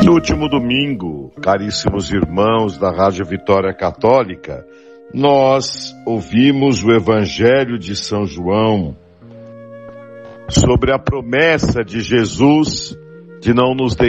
No último domingo, caríssimos irmãos da Rádio Vitória Católica, nós ouvimos o Evangelho de São João sobre a promessa de Jesus de não nos